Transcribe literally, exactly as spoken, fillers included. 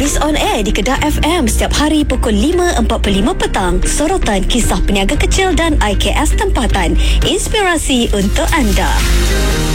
Habis on air di Kedah F M setiap hari pukul lima empat puluh lima petang. Sorotan kisah peniaga kecil dan I K S tempatan. Inspirasi untuk anda.